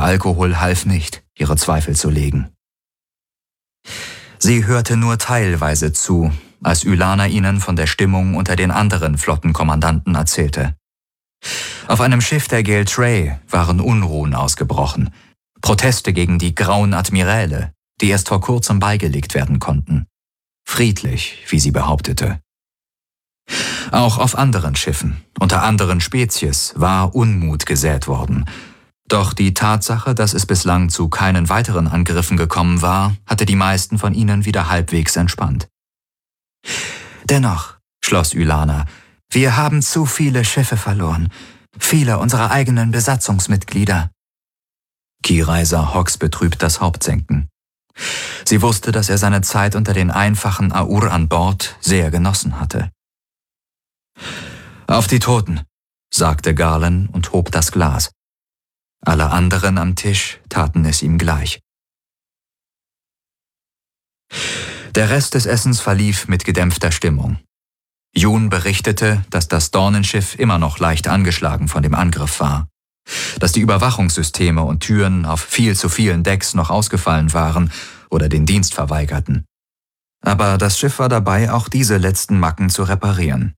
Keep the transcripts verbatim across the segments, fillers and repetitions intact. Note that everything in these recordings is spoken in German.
Alkohol half nicht, ihre Zweifel zu legen. Sie hörte nur teilweise zu, als Ylana ihnen von der Stimmung unter den anderen Flottenkommandanten erzählte. Auf einem Schiff der Gale Trey waren Unruhen ausgebrochen, Proteste gegen die grauen Admiräle, die erst vor kurzem beigelegt werden konnten. Friedlich, wie sie behauptete. Auch auf anderen Schiffen, unter anderen Spezies, war Unmut gesät worden. Doch die Tatsache, dass es bislang zu keinen weiteren Angriffen gekommen war, hatte die meisten von ihnen wieder halbwegs entspannt. Dennoch, schloss Ylana, wir haben zu viele Schiffe verloren, viele unserer eigenen Besatzungsmitglieder. Kirai sah Hawks betrübt das Haupt senken. Sie wusste, dass er seine Zeit unter den einfachen Aur an Bord sehr genossen hatte. »Auf die Toten«, sagte Garland und hob das Glas. Alle anderen am Tisch taten es ihm gleich. Der Rest des Essens verlief mit gedämpfter Stimmung. Jun berichtete, dass das Dornenschiff immer noch leicht angeschlagen von dem Angriff war, dass die Überwachungssysteme und Türen auf viel zu vielen Decks noch ausgefallen waren oder den Dienst verweigerten. Aber das Schiff war dabei, auch diese letzten Macken zu reparieren.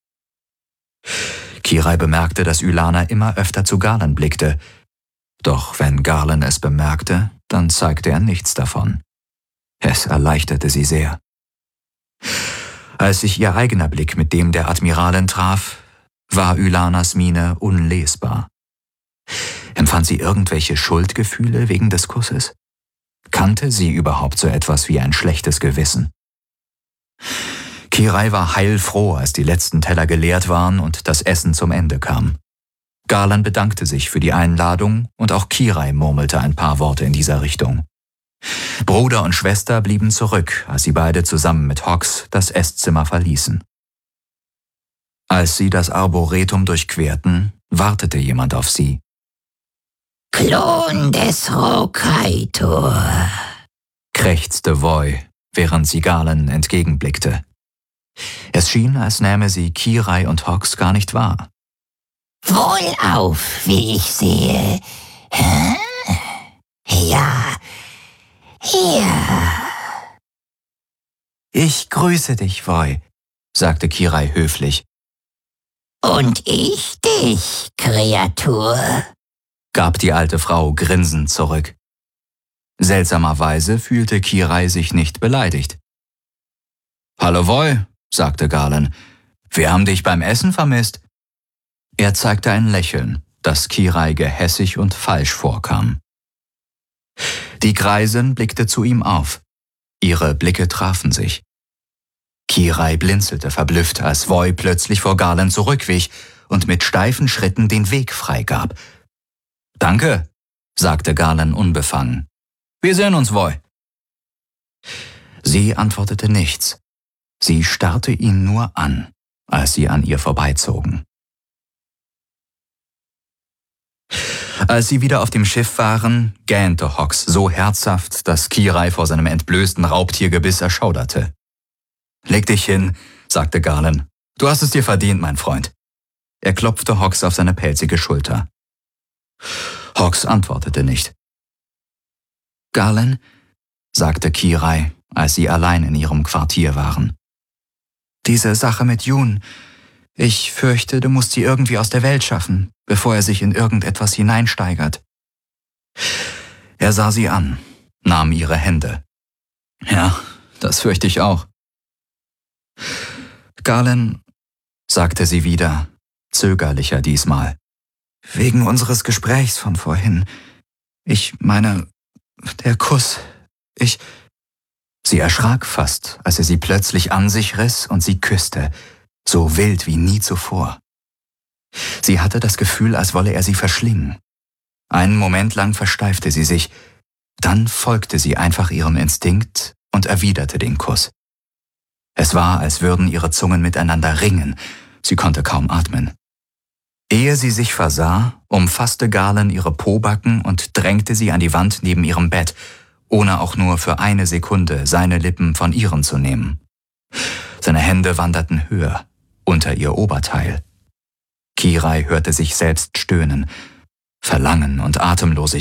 Kirai bemerkte, dass Ylana immer öfter zu Garland blickte. Doch wenn Garland es bemerkte, dann zeigte er nichts davon. Es erleichterte sie sehr. Als sich ihr eigener Blick mit dem der Admiralin traf, war Ylanas Miene unlesbar. Empfand sie irgendwelche Schuldgefühle wegen des Kusses? Kannte sie überhaupt so etwas wie ein schlechtes Gewissen? Kirai war heilfroh, als die letzten Teller geleert waren und das Essen zum Ende kam. Garland bedankte sich für die Einladung und auch Kirai murmelte ein paar Worte in dieser Richtung. Bruder und Schwester blieben zurück, als sie beide zusammen mit Hawks das Esszimmer verließen. Als sie das Arboretum durchquerten, wartete jemand auf sie. »Klon des Rokaitor«, krächzte Voy, während sie Garland entgegenblickte. Es schien, als nähme sie Kirai und Hawks gar nicht wahr. »Wohlauf, wie ich sehe. Hä? Ja, hier.« »Ich grüße dich, Voy«, sagte Kirai höflich. »Und ich dich, Kreatur«, gab die alte Frau grinsend zurück. Seltsamerweise fühlte Kirai sich nicht beleidigt. »Hallo Voy«, sagte Garland, »wir haben dich beim Essen vermisst.« Er zeigte ein Lächeln, das Kirai gehässig und falsch vorkam. Die Greisin blickte zu ihm auf. Ihre Blicke trafen sich. Kirai blinzelte verblüfft, als Voy plötzlich vor Garland zurückwich und mit steifen Schritten den Weg freigab. »Danke«, sagte Garland unbefangen. »Wir sehen uns, Voy.« Sie antwortete nichts. Sie starrte ihn nur an, als sie an ihr vorbeizogen. Als sie wieder auf dem Schiff waren, gähnte Hawks so herzhaft, dass Kirai vor seinem entblößten Raubtiergebiss erschauderte. »Leg dich hin«, sagte Garland. »Du hast es dir verdient, mein Freund.« Er klopfte Hawks auf seine pelzige Schulter. Hawks antwortete nicht. »Garland«, sagte Kirai, als sie allein in ihrem Quartier waren. »Diese Sache mit Jun, ich fürchte, du musst sie irgendwie aus der Welt schaffen, bevor er sich in irgendetwas hineinsteigert.« Er sah sie an, nahm ihre Hände. »Ja, das fürchte ich auch.« »Garland«, sagte sie wieder, zögerlicher diesmal, »wegen unseres Gesprächs von vorhin. Ich meine, der Kuss, ich...« Sie erschrak fast, als er sie plötzlich an sich riss und sie küsste, so wild wie nie zuvor. Sie hatte das Gefühl, als wolle er sie verschlingen. Einen Moment lang versteifte sie sich, dann folgte sie einfach ihrem Instinkt und erwiderte den Kuss. Es war, als würden ihre Zungen miteinander ringen, sie konnte kaum atmen. Ehe sie sich versah, umfasste Garland ihre Pobacken und drängte sie an die Wand neben ihrem Bett, ohne auch nur für eine Sekunde seine Lippen von ihren zu nehmen. Seine Hände wanderten höher, unter ihr Oberteil. Kirai hörte sich selbst stöhnen. Verlangen und Atemlosigkeit